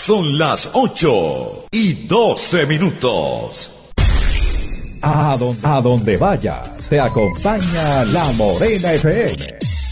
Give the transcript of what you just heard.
Son las 8:12. A donde vaya, se acompaña La Morena FM.